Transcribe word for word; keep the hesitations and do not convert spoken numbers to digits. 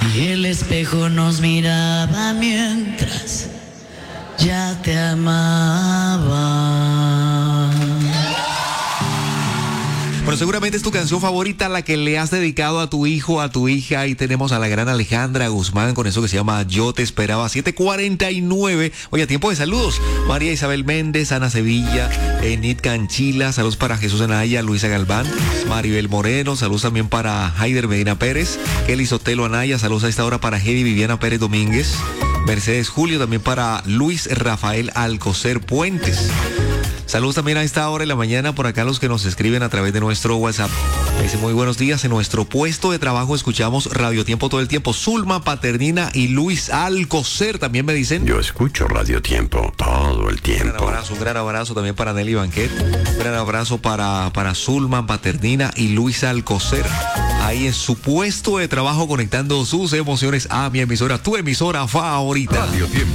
Y el espejo nos miraba mientras ya te amaba. Bueno, seguramente es tu canción favorita, la que le has dedicado a tu hijo, a tu hija. Ahí tenemos a la gran Alejandra Guzmán con eso que se llama Yo Te Esperaba. siete cuarenta y nueve. Oye, a tiempo de saludos. María Isabel Méndez, Ana Sevilla, Enid Canchila, saludos para Jesús Anaya, Luisa Galván, Maribel Moreno, saludos también para Haider Medina Pérez, Kelly Sotelo Anaya, saludos a esta hora para Heidi Viviana Pérez Domínguez, Mercedes Julio, también para Luis Rafael Alcocer Puentes. Saludos también a esta hora de la mañana por acá los que nos escriben a través de nuestro WhatsApp. Me dice muy buenos días. En nuestro puesto de trabajo escuchamos Radio Tiempo todo el tiempo. Zulma Paternina y Luis Alcocer también me dicen. Yo escucho Radio Tiempo todo el tiempo. Un gran abrazo, un gran abrazo también para Nelly Banquet. Un gran abrazo para, para Zulma Paternina y Luis Alcocer. Ahí en su puesto de trabajo conectando sus emociones a mi emisora, tu emisora favorita. Radio Tiempo.